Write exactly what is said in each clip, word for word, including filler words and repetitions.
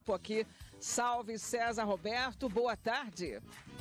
Aqui, salve César Roberto, boa tarde.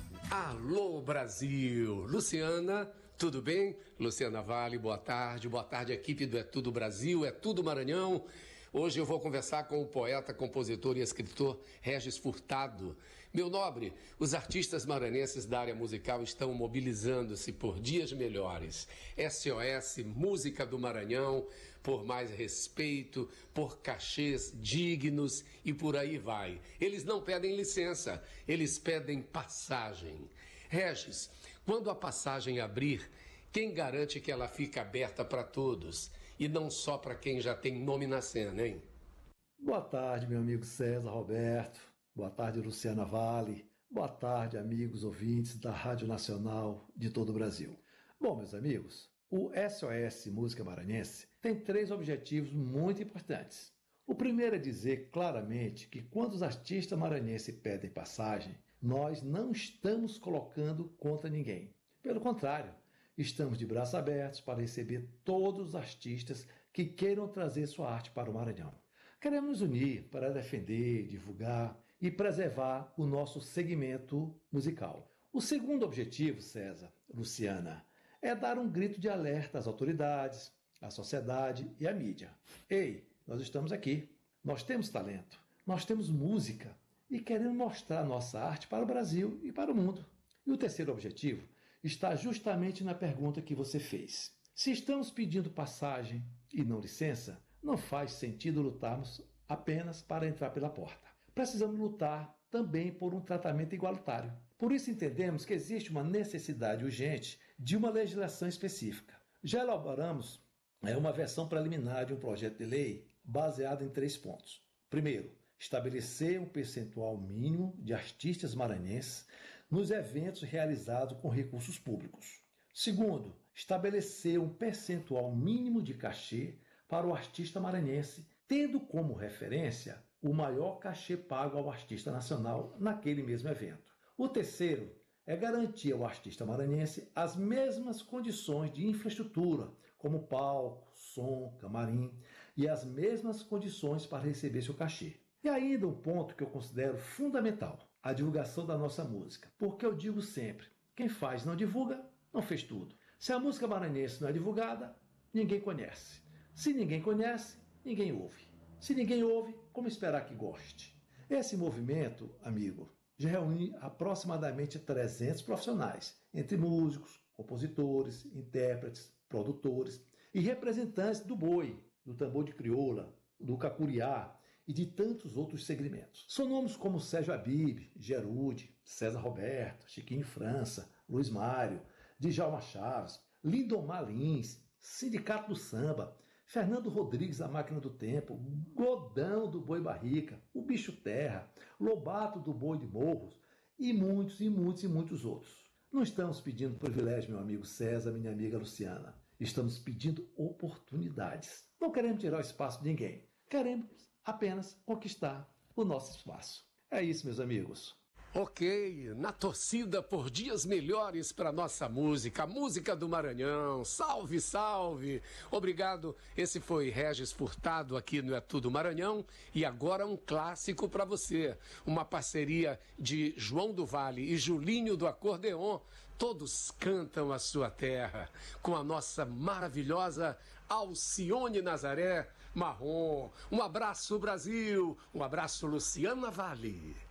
Alô Brasil, Luciana, tudo bem? Luciana Vale, boa tarde, boa tarde equipe do É Tudo Brasil, É Tudo Maranhão. Hoje eu vou conversar com o poeta, compositor e escritor Regis Furtado. Meu nobre, os artistas maranhenses da área musical estão mobilizando-se por dias melhores. S O S, Música do Maranhão, por mais respeito, por cachês dignos e por aí vai. Eles não pedem licença, eles pedem passagem. Regis, quando a passagem abrir, quem garante que ela fica aberta para todos e não só para quem já tem nome na cena, hein? Boa tarde, meu amigo César Roberto. Boa tarde, Luciana Vale. Boa tarde, amigos ouvintes da Rádio Nacional de todo o Brasil. Bom, meus amigos, o S O S Música Maranhense tem três objetivos muito importantes. O primeiro é dizer claramente que quando os artistas maranhenses pedem passagem, nós não estamos colocando contra ninguém. Pelo contrário, estamos de braços abertos para receber todos os artistas que queiram trazer sua arte para o Maranhão. Queremos nos unir para defender, divulgar e preservar o nosso segmento musical. O segundo objetivo, César, Luciana, é dar um grito de alerta às autoridades, à sociedade e à mídia. Ei, nós estamos aqui, nós temos talento, nós temos música e queremos mostrar nossa arte para o Brasil e para o mundo. E o terceiro objetivo está justamente na pergunta que você fez. Se estamos pedindo passagem e não licença, não faz sentido lutarmos apenas para entrar pela porta. Precisamos lutar também por um tratamento igualitário. Por isso entendemos que existe uma necessidade urgente de uma legislação específica. Já elaboramos é, uma versão preliminar de um projeto de lei baseado em três pontos. Primeiro, estabelecer um percentual mínimo de artistas maranhenses nos eventos realizados com recursos públicos. Segundo, estabelecer um percentual mínimo de cachê para o artista maranhense, tendo como referência o maior cachê pago ao artista nacional naquele mesmo evento. O terceiro é garantir ao artista maranhense as mesmas condições de infraestrutura, como palco, som, camarim, e as mesmas condições para receber seu cachê. E ainda um ponto que eu considero fundamental, a divulgação da nossa música. Porque eu digo sempre, quem faz não divulga, não fez tudo. Se a música maranhense não é divulgada, ninguém conhece. Se ninguém conhece, ninguém ouve. Se ninguém ouve, como esperar que goste? Esse movimento, amigo, já reúne aproximadamente trezentos profissionais, entre músicos, compositores, intérpretes, produtores e representantes do boi, do tambor de crioula, do cacuriá, e de tantos outros segmentos. São nomes como Sérgio Habib, Gerude, César Roberto, Chiquinho França, Luiz Mário, Djalma Chaves, Lindomar Lins, Sindicato do Samba, Fernando Rodrigues da Máquina do Tempo, Godão do Boi Barrica, o Bicho Terra, Lobato do Boi de Morros e muitos e muitos e muitos outros. Não estamos pedindo privilégio, meu amigo César, minha amiga Luciana. Estamos pedindo oportunidades. Não queremos tirar o espaço de ninguém. Queremos apenas conquistar o nosso espaço. É isso, meus amigos. Ok, na torcida por dias melhores para nossa música, a música do Maranhão. Salve, salve! Obrigado, esse foi Regis Furtado aqui no É Tudo Maranhão. E agora um clássico para você, uma parceria de João do Vale e Julinho do Acordeon. Todos cantam a sua terra, com a nossa maravilhosa Alcione Nazaré Marrom. Um abraço, Brasil, um abraço, Luciana Vale.